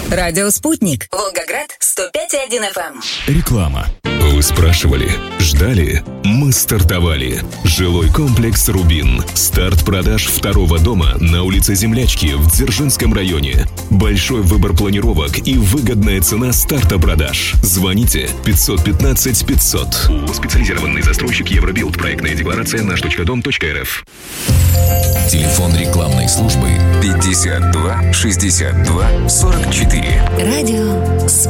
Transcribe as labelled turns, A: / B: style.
A: Радио «Спутник». Волгоград, 105,1 FM.
B: Реклама. Вы спрашивали, ждали? Мы стартовали. Жилой комплекс «Рубин». Старт продаж второго дома на улице Землячки в Дзержинском районе. Большой выбор планировок и выгодная цена старта продаж. Звоните 515 500. Специализированный застройщик Евробилд. Проектная декларация наш.дом.рф.
C: Телефон рекламной службы 52 62 44.
A: Радио